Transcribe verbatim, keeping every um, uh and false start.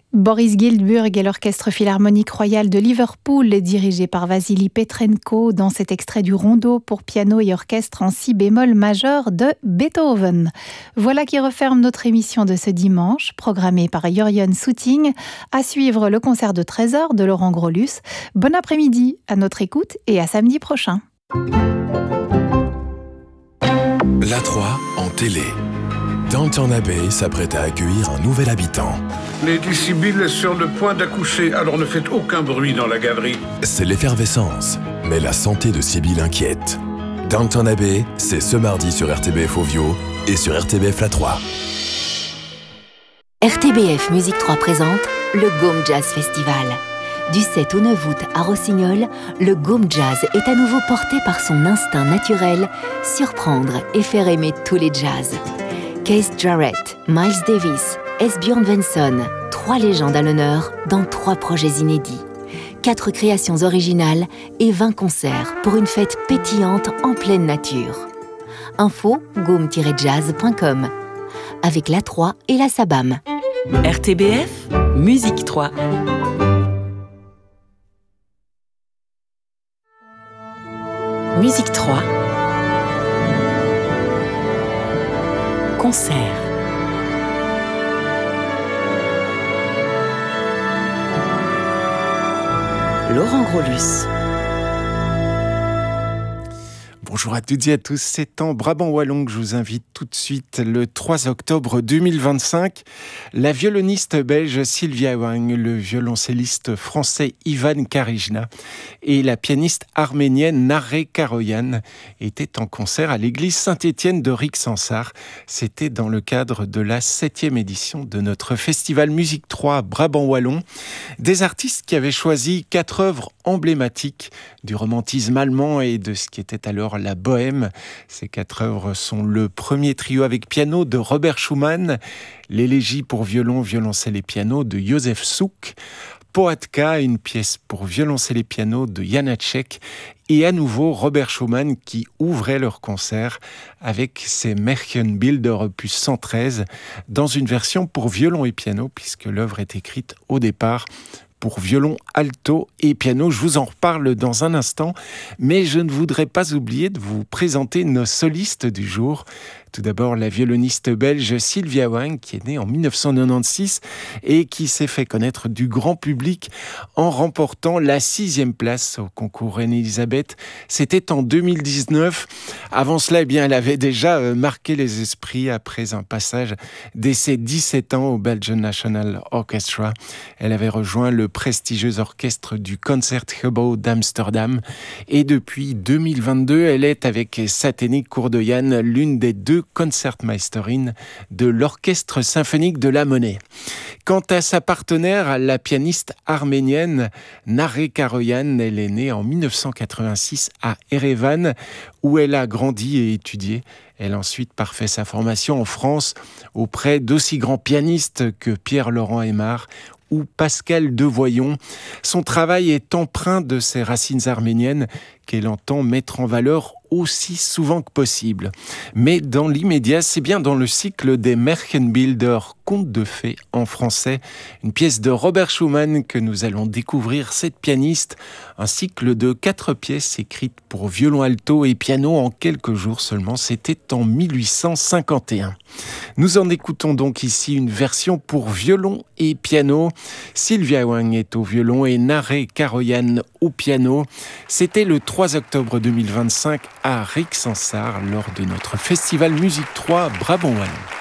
Boris Giltburg et l'Orchestre Philharmonique Royal de Liverpool, dirigé par Vassili Petrenko, dans cet extrait du rondo pour piano et orchestre en si bémol majeur de Beethoven. Voilà qui referme notre émission de ce dimanche, programmée par Jörgen Souting. À suivre le concert de treize heures de Laurent Grolus. Bon après-midi à notre écoute et à samedi prochain. La trois en télé. Downton Abbey s'apprête à accueillir un nouvel habitant. Lady Sibyl est sur le point d'accoucher, alors ne faites aucun bruit dans la galerie. C'est l'effervescence, mais la santé de Sibyl inquiète. Downton Abbey, c'est ce mardi sur R T B F Ovio et sur R T B F La trois. R T B F Musique trois présente le Gaume Jazz Festival. Du sept au neuf août à Rossignol, le Gaume Jazz est à nouveau porté par son instinct naturel, surprendre et faire aimer tous les jazz. Keith Jarrett, Miles Davis, Esbjörn Svensson, trois légendes à l'honneur dans trois projets inédits. Quatre créations originales et vingt concerts pour une fête pétillante en pleine nature. Info gaume tiret jazz point com avec la trois et la Sabam. R T B F, Musique trois. Musique trois. Concert. Laurent Grolus. Bonjour à toutes et à tous, c'est en Brabant Wallon que je vous invite tout de suite le trois octobre deux mille vingt-cinq. La violoniste belge Sylvia Wang, le violoncelliste français Ivan Karijna et la pianiste arménienne Nareh Karoyan étaient en concert à l'église Saint-Étienne de Rixensart. C'était dans le cadre de la septième édition de notre festival Musique trois Brabant Wallon. Des artistes qui avaient choisi quatre œuvres emblématiques du romantisme allemand et de ce qui était alors la bohème. Ces quatre œuvres sont le premier trio avec piano de Robert Schumann, l'élégie pour violon, violoncelle et piano de Józef Suk, Poatka, une pièce pour violoncelle et piano de Janáček, et à nouveau Robert Schumann qui ouvrait leur concert avec ses Märchenbilder opus cent treize dans une version pour violon et piano puisque l'œuvre est écrite au départ pour violon, alto et piano. Je vous en reparle dans un instant, mais je ne voudrais pas oublier de vous présenter nos solistes du jour. Tout d'abord, la violoniste belge Sylvia Wang, qui est née en dix-neuf cent quatre-vingt-seize et qui s'est fait connaître du grand public en remportant la sixième place au concours Reine-Élisabeth. C'était en deux mille dix-neuf. Avant cela, eh bien, elle avait déjà marqué les esprits après un passage dès ses dix-sept ans au Belgian National Orchestra. Elle avait rejoint le prestigieux orchestre du Concertgebouw d'Amsterdam et depuis deux mille vingt-deux, elle est avec Saténie Kourdoyan l'une des deux concertmeisterin de l'Orchestre symphonique de la Monnaie. Quant à sa partenaire, la pianiste arménienne Nareh Karoyan, elle est née en dix-neuf cent quatre-vingt-six à Erevan, où elle a grandi et étudié. Elle a ensuite parfait sa formation en France auprès d'aussi grands pianistes que Pierre-Laurent Aimard ou Pascal Devoyon. Son travail est empreint de ses racines arméniennes qu'elle entend mettre en valeur aussi souvent que possible. Mais dans l'immédiat, c'est bien dans le cycle des Märchenbilder, contes de fées en français, une pièce de Robert Schumann que nous allons découvrir cette pianiste, un cycle de quatre pièces écrites pour violon alto et piano en quelques jours seulement, c'était en mille huit cent cinquante et un. Nous en écoutons donc ici une version pour violon et piano. Sylvia Wang est au violon et Nareh Karoyan au piano. C'était le trois octobre deux mille vingt-cinq à Rixensart lors de notre festival Musique trois Brabant Wallon.